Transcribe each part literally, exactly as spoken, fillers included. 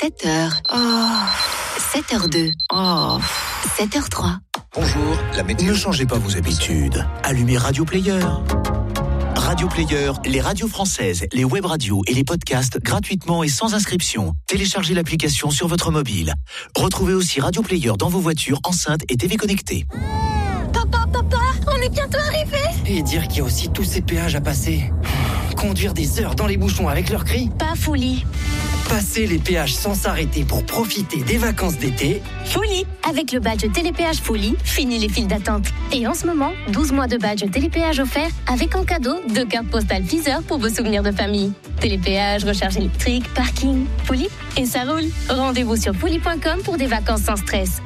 sept heures. Oh. sept heures deux. Oh. sept heures trois. Bonjour, la météo. Ne changez pas vos habitudes. Allumez Radio Player. Radio Player, les radios françaises, les web radios et les podcasts gratuitement et sans inscription. Téléchargez l'application sur votre mobile. Retrouvez aussi Radio Player dans vos voitures, enceintes et T V connectées. Papa, papa, on est bientôt arrivés. Et dire qu'il y a aussi tous ces péages à passer. Conduire des heures dans les bouchons avec leurs cris. Pas folie. Passer les péages sans s'arrêter pour profiter des vacances d'été. Folie. Avec le badge Télépéage Folie, fini les files d'attente. Et en ce moment, douze mois de badge Télépéage offert avec en cadeau deux cartes postales Deezer pour vos souvenirs de famille. Télépéage, recharge électrique, parking, Folie et ça roule. Rendez-vous sur folie point com pour des vacances sans stress.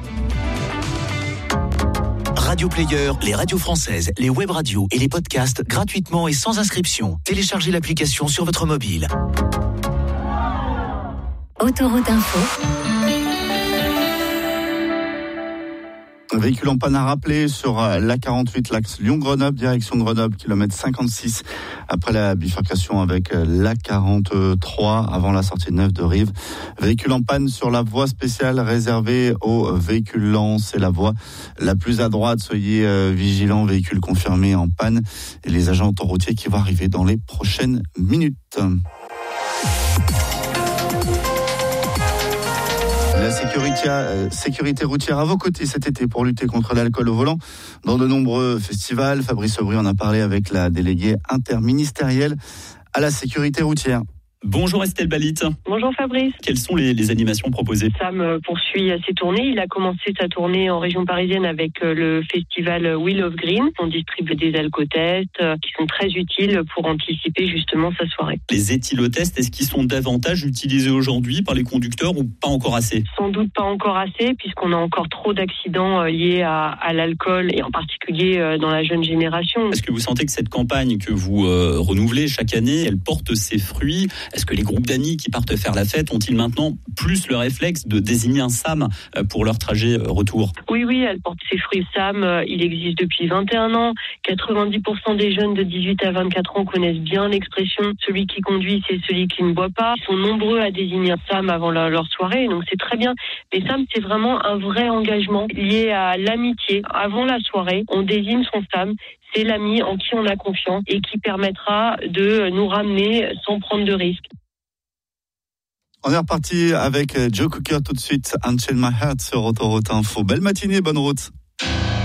Radio Player, les radios françaises, les web radios et les podcasts gratuitement et sans inscription. Téléchargez l'application sur votre mobile. Autoroute Info. Un véhicule en panne à rappeler sur l'A quarante-huit, l'axe Lyon-Grenoble, direction Grenoble, kilomètre cinquante-six, après la bifurcation avec l'A quarante-trois, avant la sortie de Neuve de Rive. Véhicule en panne sur la voie spéciale réservée aux véhicules lents. C'est la voie la plus à droite. Soyez vigilants, véhicule confirmé en panne. Et les agents autoroutiers qui vont arriver dans les prochaines minutes. La sécurité, euh, sécurité routière à vos côtés cet été pour lutter contre l'alcool au volant dans de nombreux festivals. Fabrice Aubry en a parlé avec la déléguée interministérielle à la sécurité routière. Bonjour Estelle Balit. Bonjour Fabrice. Quelles sont les, les animations proposées ? Sam poursuit ses tournées. Il a commencé sa tournée en région parisienne avec le festival Wheel of Green. On distribue des alcotests qui sont très utiles pour anticiper justement sa soirée. Les éthylotests, est-ce qu'ils sont davantage utilisés aujourd'hui par les conducteurs ou pas encore assez ? Sans doute pas encore assez, puisqu'on a encore trop d'accidents liés à, à l'alcool et en particulier dans la jeune génération. Est-ce que vous sentez que cette campagne que vous euh, renouvelez chaque année, elle porte ses fruits ? Est-ce que les groupes d'amis qui partent faire la fête ont-ils maintenant plus le réflexe de désigner un SAM pour leur trajet retour ? Oui, oui, elle porte ses fruits. SAM, il existe depuis vingt et un ans. quatre-vingt-dix pour cent des jeunes de dix-huit à vingt-quatre ans connaissent bien l'expression « celui qui conduit, c'est celui qui ne boit pas ». Ils sont nombreux à désigner un SAM avant leur, leur soirée, donc c'est très bien. Mais SAM, c'est vraiment un vrai engagement lié à l'amitié. Avant la soirée, on désigne son SAM. C'est l'ami en qui on a confiance et qui permettra de nous ramener sans prendre de risques. On est reparti avec Joe Cocker tout de suite, Unchain My Heart sur Autoroute Info. Belle matinée, bonne route.